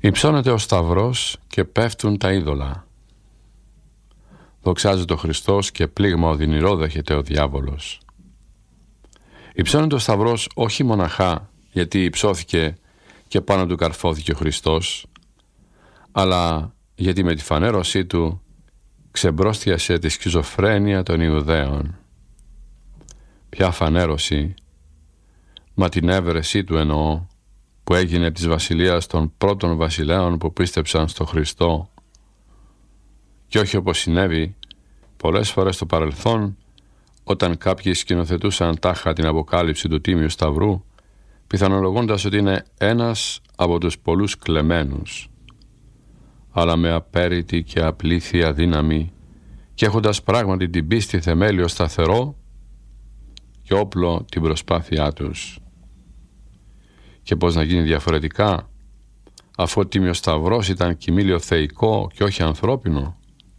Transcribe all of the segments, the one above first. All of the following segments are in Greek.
Υψώνεται ο σταυρός και πέφτουν τα είδωλα. Δοξάζεται ο Χριστός και πλήγμα οδυνηρό δέχεται ο διάβολος. Υψώνεται ο σταυρός όχι μοναχά γιατί υψώθηκε και πάνω του καρφώθηκε ο Χριστός, αλλά γιατί με τη φανέρωσή του ξεμπρόστιασε τη σχιζοφρένεια των Ιουδαίων. Ποια φανέρωση? Μα την έβρεσή του εννοώ, που έγινε της βασιλείας των πρώτων βασιλέων που πίστεψαν στο Χριστό, και όχι όπως συνέβη πολλές φορές στο παρελθόν, όταν κάποιοι σκηνοθετούσαν τάχα την αποκάλυψη του Τίμιου Σταυρού, πιθανολογώντας ότι είναι ένας από τους πολλούς κλεμμένους, αλλά με απέριτη και απλή δύναμη και έχοντας πράγματι την πίστη θεμέλιο σταθερό και όπλο την προσπάθειά τους. Και πώς να γίνει διαφορετικά, αφού ο Τίμιος Σταυρός ήταν κοιμήλιο θεϊκό και όχι ανθρώπινο?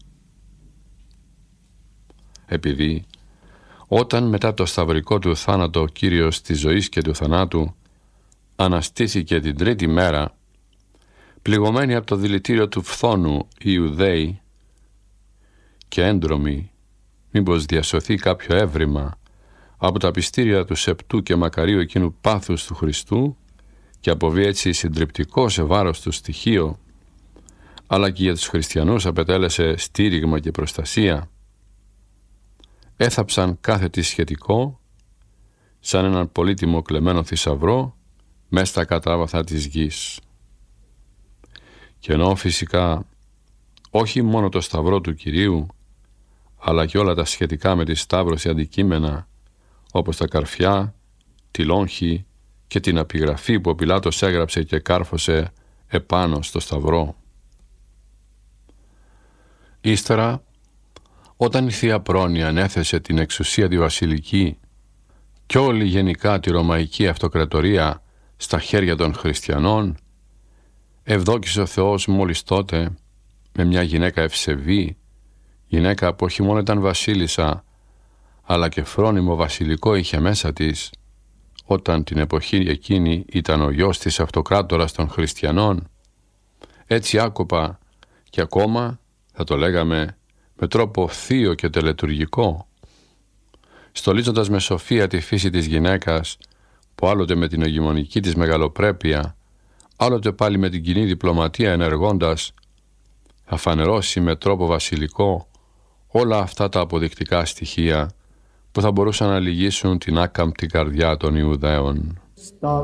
Επειδή όταν μετά το σταυρικό του θάνατο ο Κύριος της ζωής και του θανάτου αναστήθηκε την τρίτη μέρα, πληγωμένοι από το δηλητήριο του φθόνου οι Ιουδαίοι και έντρομοι, μήπως διασωθεί κάποιο έβριμα από τα πιστήρια του σεπτού και μακαρίου εκείνου πάθους του Χριστού και αποβεί έτσι συντριπτικό σε βάρος του στοιχείο, αλλά και για τους χριστιανούς απετέλεσε στήριγμα και προστασία, έθαψαν κάθε τι σχετικό σαν έναν πολύτιμο κλεμμένο θησαυρό μες στα κατάβαθα της γης. Και ενώ φυσικά όχι μόνο το σταυρό του Κυρίου, αλλά και όλα τα σχετικά με τη σταύρωση αντικείμενα, όπως τα καρφιά, τη λόγχη και την απιγραφή που ο Πιλάτος έγραψε και κάρφωσε επάνω στο σταυρό. Ύστερα, όταν η Θεία Πρόνοια ανέθεσε την εξουσία τη βασιλική και όλη γενικά τη ρωμαϊκή αυτοκρατορία στα χέρια των χριστιανών, ευδόκησε ο Θεός μόλις τότε με μια γυναίκα ευσεβή, γυναίκα που όχι μόνο ήταν βασίλισσα, αλλά και φρόνιμο βασιλικό είχε μέσα της, όταν την εποχή εκείνη ήταν ο γιος της αυτοκράτορας των χριστιανών, έτσι άκοπα και ακόμα θα το λέγαμε με τρόπο θείο και τελετουργικό, στολίζοντας με σοφία τη φύση της γυναίκας, που άλλοτε με την ηγεμονική της μεγαλοπρέπεια, άλλοτε πάλι με την κοινή διπλωματία ενεργώντας, θα φανερώσει με τρόπο βασιλικό όλα αυτά τα αποδεικτικά στοιχεία που θα μπορούσαν να λυγίσουν την άκαμπτη καρδιά των Ιουδαίων.